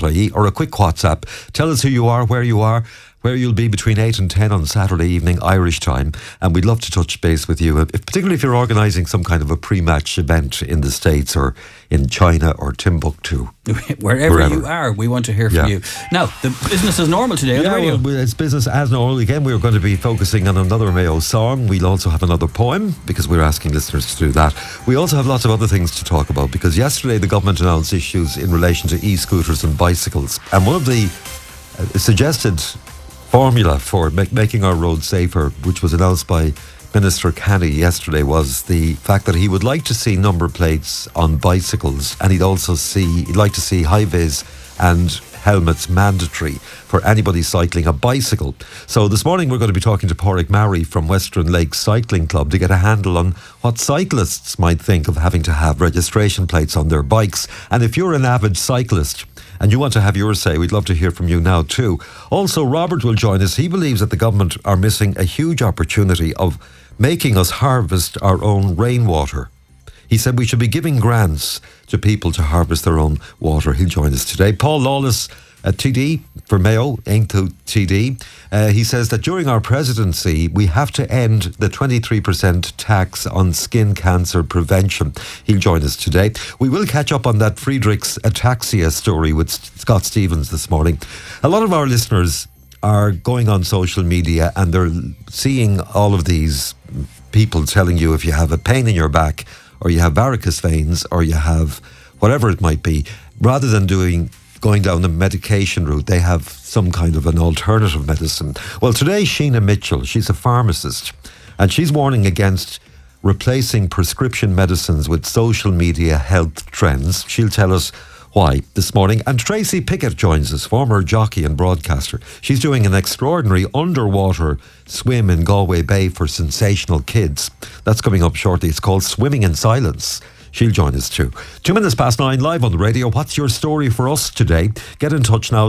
midwest.ie, or a quick WhatsApp. Tell us who you are, where you'll be between 8 and 10 on Saturday evening, Irish time. And we'd love to touch base with you, particularly if you're organising some kind of a pre-match event in the States or in China or Timbuktu. Wherever you are, we want to hear from you. Now, the business is normal today on the radio. Well, it's business as normal. Again, we're going to be focusing on another Mayo song. We'll also have another poem, because we're asking listeners to do that. We also have lots of other things to talk about, because yesterday the government announced issues in relation to e-scooters and bicycles. And one of the suggested formula for making our roads safer, which was announced by Minister Canny yesterday, was the fact that he would like to see number plates on bicycles, and he'd like to see high-vis and helmets mandatory for anybody cycling a bicycle. So this morning we're going to be talking to Pádraig Murray from Western Lakes Cycling Club to get a handle on what cyclists might think of having to have registration plates on their bikes. And if you're an avid cyclist and you want to have your say, we'd love to hear from you now too. Also, Robert will join us. He believes that the government are missing a huge opportunity of making us harvest our own rainwater. He said we should be giving grants to people to harvest their own water. He'll join us today. Paul Lawless, TD for Mayo, Ainto TD. He says that during our presidency, we have to end the 23% tax on skin cancer prevention. He'll join us today. We will catch up on that Friedrich's ataxia story with Scott Stevens this morning. A lot of our listeners are going on social media and they're seeing all of these people telling you if you have a pain in your back, or you have varicose veins, or you have whatever it might be, rather than going down the medication route, they have some kind of an alternative medicine. Well, today, Sheena Mitchell, she's a pharmacist, and she's warning against replacing prescription medicines with social media health trends. She'll tell us why this morning. And Tracy Pickett joins us, former jockey and broadcaster. She's doing an extraordinary underwater swim in Galway Bay for sensational kids. That's coming up shortly. It's called Swimming in Silence. She'll join us too. 9:02 live on the radio. What's your story for us today? Get in touch now,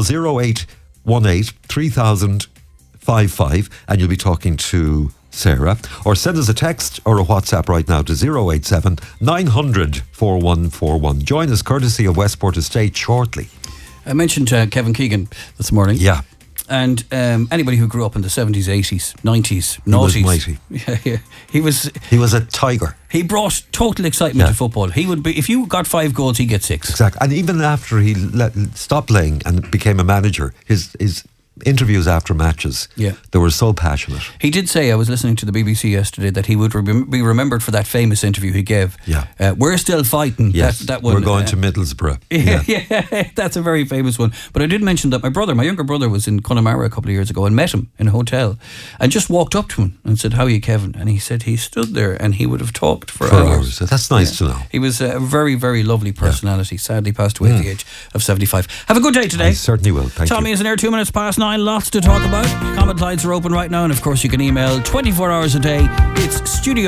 0818 3000 55, and you'll be talking to Sarah. Or send us a text or a WhatsApp right now to 087 900 4141. Join us courtesy of Westport Estate shortly. I mentioned Kevin Keegan this morning. Yeah. And anybody who grew up in the 70s, 80s, 90s, noughties. He was mighty. Yeah. He was a tiger. He brought total excitement to football. He would be, if you got 5 goals, he'd get 6. Exactly. And even after he stopped playing and became a manager, his interviews after matches, they were so passionate. He did say, I was listening to the BBC yesterday, that he would be remembered for that famous interview he gave. We're still fighting. Yes, that one. We're going to Middlesbrough. Yeah, that's a very famous one. But I did mention that my younger brother was in Connemara a couple of years ago and met him in a hotel and just walked up to him and said, "How are you, Kevin?" And he said he stood there and he would have talked for hours. That's nice to know. He was a very, very lovely personality. Sadly passed away at the age of 75. Have a good day today. I certainly will. Thank you. Tommy is in there 9:02. Lots to talk about. Comment lines are open right now, and of course you can email 24 hours a day. It's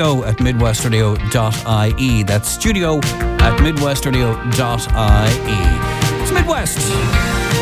studio@midwestradio.ie. That's studio@midwestradio.ie. It's Midwest.